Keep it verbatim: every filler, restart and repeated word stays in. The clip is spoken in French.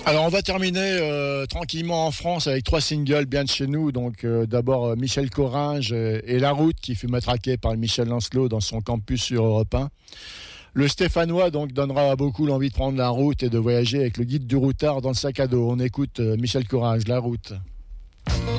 Alors on va terminer euh, tranquillement en France avec trois singles bien de chez nous. Donc euh, d'abord euh, Michel Coringe et, et La Route qui fut matraqué par Michel Lancelot dans son campus sur Europe un. Le Stéphanois donc donnera à beaucoup l'envie de prendre la route et de voyager avec le guide du routard dans le sac à dos. On écoute euh, Michel Coringe, La Route.